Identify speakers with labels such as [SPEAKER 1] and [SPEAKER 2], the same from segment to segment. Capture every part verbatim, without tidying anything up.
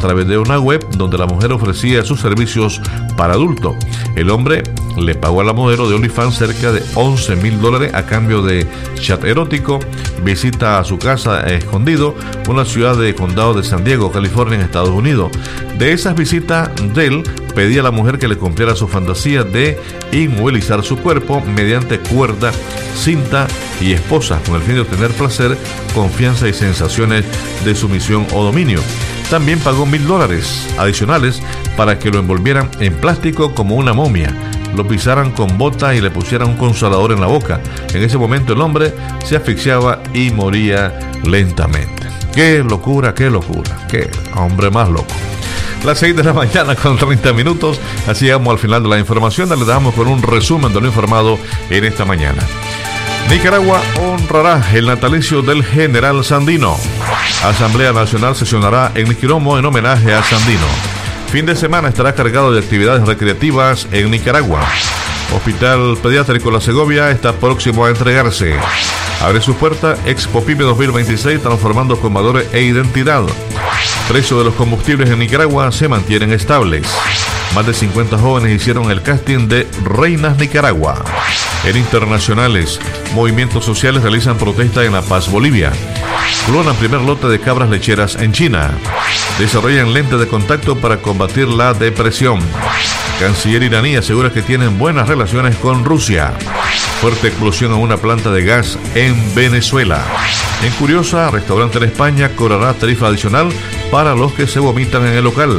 [SPEAKER 1] través de una web donde la mujer ofrecía sus servicios para adultos. El hombre le pagó a la modelo de OnlyFans cerca de once mil dólares a cambio de chat erótico, visita a su casa escondido, una ciudad de condado de San Diego, California, en Estados Unidos. De esas visitas, Dell pedía a la mujer que le cumpliera su fantasía de inmovilizar su cuerpo mediante cuerda, cinta y esposas, con el fin de obtener placer, confianza y sensaciones de sumisión o dominio. También pagó mil dólares adicionales para que lo envolvieran en plástico como una momia, lo pisaran con botas y le pusieran un consolador en la boca. En ese momento el hombre se asfixiaba y moría lentamente. ¡Qué locura, qué locura! ¡Qué hombre más loco! Las seis de la mañana con treinta minutos, así llegamos al final de la información. Le damos con un resumen de lo informado en esta mañana. Nicaragua honrará el natalicio del general Sandino. Asamblea Nacional sesionará en Niquiromo en homenaje a Sandino. Fin de semana estará cargado de actividades recreativas en Nicaragua. Hospital Pediátrico La Segovia está próximo a entregarse. Abre sus puertas Expo Pyme dos mil veintiséis, transformando con valores e identidad. Precios de los combustibles en Nicaragua se mantienen estables. Más de cincuenta jóvenes hicieron el casting de Reinas Nicaragua. En internacionales, movimientos sociales realizan protesta en La Paz, Bolivia. Clonan primer lote de cabras lecheras en China. Desarrollan lentes de contacto para combatir la depresión. Canciller iraní asegura que tienen buenas relaciones con Rusia. Fuerte explosión en una planta de gas en Venezuela. En Curiosa, restaurante en España cobrará tarifa adicional para los que se vomitan en el local.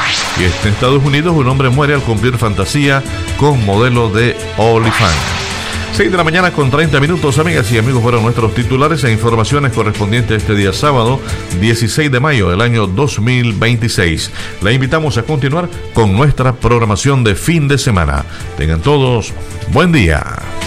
[SPEAKER 1] Y en Estados Unidos, un hombre muere al cumplir fantasía con modelo de OnlyFans. seis de la mañana con treinta minutos, amigas y amigos, fueron nuestros titulares e informaciones correspondientes a este día sábado, dieciséis de mayo del año dos mil veintiséis. La invitamos a continuar con nuestra programación de fin de semana. Tengan todos buen día.